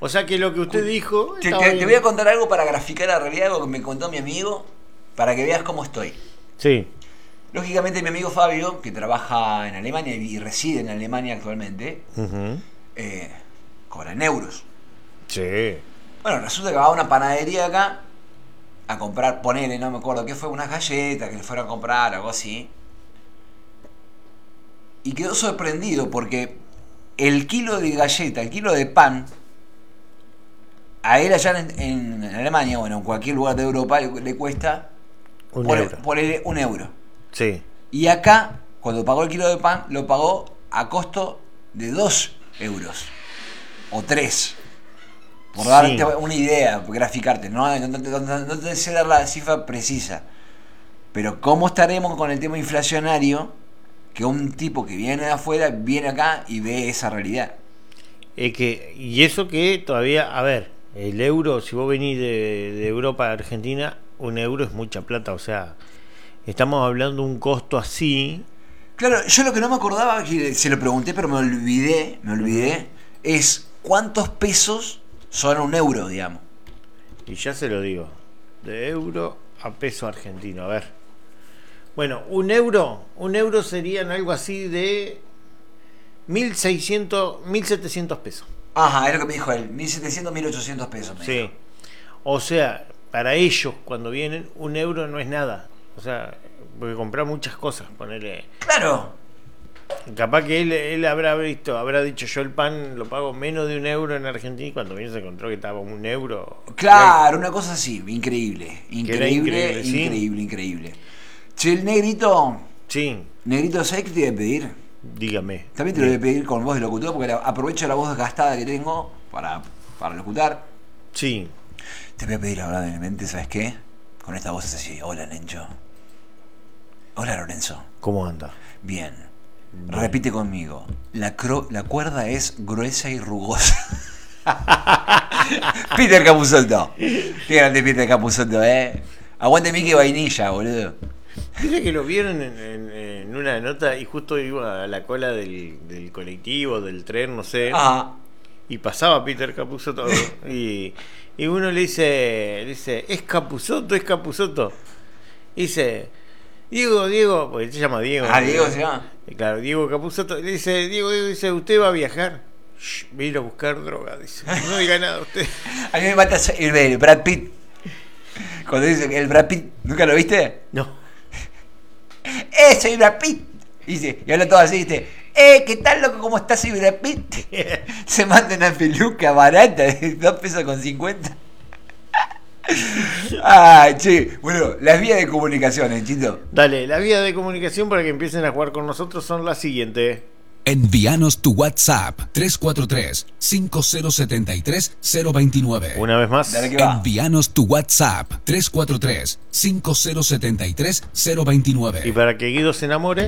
O sea que lo que usted dijo... Te voy a contar algo para graficar la realidad, algo que me contó mi amigo, para que veas cómo estoy. Sí. Lógicamente mi amigo Fabio, que trabaja en Alemania y reside en Alemania actualmente, cobra en euros. Sí. Bueno, resulta que va a una panadería acá a comprar, ponele, no me acuerdo qué fue, unas galletas que le fueron a comprar, algo así. Y quedó sorprendido porque el kilo de galleta, el kilo de pan, a él allá en Alemania, bueno, en cualquier lugar de Europa, le cuesta ponele un euro. Sí. Y acá, cuando pagó el kilo de pan, lo pagó a costo de 2 euros. O 3. Por darte una idea, graficarte. No te sé dar la cifra precisa. Pero ¿cómo estaremos con el tema inflacionario? Que un tipo que viene de afuera viene acá y ve esa realidad. Y eso que todavía, a ver, el euro, si vos venís de Europa a Argentina, un euro es mucha plata, o sea, estamos hablando de un costo así. Claro, yo lo que no me acordaba, que se lo pregunté, pero me olvidé, es cuántos pesos son un euro, digamos. Y ya se lo digo, de euro a peso argentino, a ver. Bueno, un euro serían algo así de 1.700 pesos. Ajá, es lo que me dijo él, 1.700, 1.800 pesos. Sí, o sea, para ellos cuando vienen, un euro no es nada. O sea, porque comprar muchas cosas, ponerle. Claro. Capaz que él habrá dicho, yo el pan lo pago menos de un euro en Argentina, y cuando viene se encontró que estaba un euro. Claro, una cosa así, increíble. Che, el negrito. Sí. Negrito, ¿sabes qué te voy a pedir? Dígame. También te lo voy a pedir con voz de locutor, porque aprovecho la voz gastada que tengo para locutar. Sí. Te voy a pedir ahora de mente, ¿sabes qué? Con esta voz es así, hola Nencho. Hola Lorenzo. ¿Cómo anda? Bien. Repite conmigo. La cuerda es gruesa y rugosa. Peter Capusotto. Qué grande Peter Capusotto, Aguante Mickey Vainilla, boludo. Dice que lo vieron en una nota y justo iba a la cola del colectivo, del tren, no sé. Ajá. Y pasaba Peter Capusotto y uno le dice, es Capusotto. Y dice, Diego, porque se llama Diego. Diego se llama. Claro, Diego Capusotto. Le dice, Diego, dice, ¿usted va a viajar? Voy a ir a buscar droga, dice. No diga nada usted. A mí me mata el Brad Pitt. Cuando dice el Brad Pitt, ¿nunca lo viste? No. Soy Brad Pitt. Dice, y habla todo así, dice, ¿qué tal, loco? ¿Cómo estás? Soy Brad Pitt. Se manda una peluca barata de 2 pesos con 50. Che, bueno, las vías de comunicación, Chito. Dale, las vías de comunicación para que empiecen a jugar con nosotros son las siguientes. Envíanos tu WhatsApp 343-5073-029. Una vez más. Envíanos tu WhatsApp 343-5073-029. Y para que Guido se enamore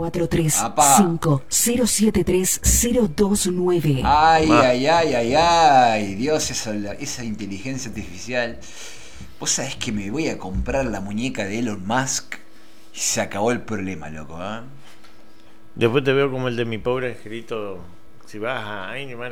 343-5073-029. Ay, Dios, esa inteligencia artificial. Vos sabés que me voy a comprar la muñeca de Elon Musk y se acabó el problema, loco, Después te veo como el de mi pobre angelito. Si vas a animar.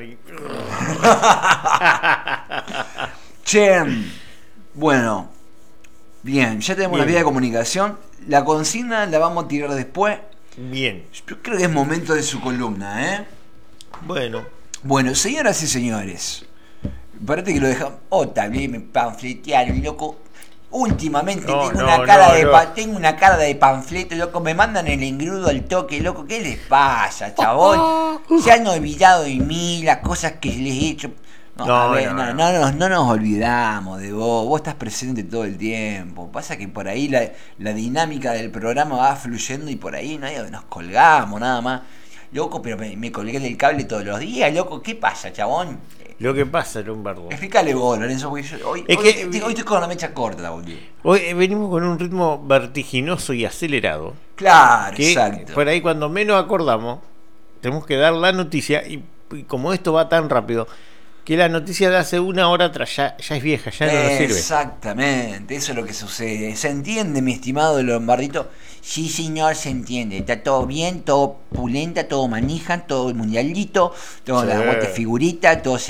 Che, bueno, bien, ya tenemos la vía de comunicación. La consigna la vamos a tirar después. Bien. Yo creo que es momento de su columna, Bueno, señoras y señores, parece que lo dejamos. También me panfletearon, loco. Últimamente tengo una cara de panfleto, loco. Me mandan el engrudo al toque, loco. ¿Qué les pasa, chabón? Se han olvidado de mí, las cosas que les he hecho. No nos olvidamos de vos. Vos estás presente todo el tiempo. Pasa que por ahí la dinámica del programa va fluyendo y por ahí nos colgamos, nada más. Loco, pero me colgué del cable todos los días, loco. ¿Qué pasa, chabón? Lo que pasa, Lombardo. Explícale vos, Lorenzo, porque hoy estoy con la mecha corta, boludo. Hoy venimos con un ritmo vertiginoso y acelerado. Claro, exacto. Por ahí cuando menos acordamos, tenemos que dar la noticia y como esto va tan rápido, que la noticia de hace una hora atrás ya es vieja, ya no nos sirve. Exactamente, eso es lo que sucede. ¿Se entiende, mi estimado Lombardito? Sí, señor, se entiende. Está todo bien, todo pulenta, todo manija, todo el mundialito, todo la figurita, todo